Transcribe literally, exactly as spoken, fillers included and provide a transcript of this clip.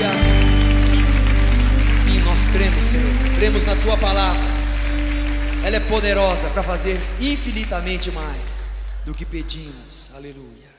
Aleluia. Sim, nós cremos, Senhor. Cremos na Tua palavra. Ela é poderosa para fazer infinitamente mais do que pedimos. Aleluia.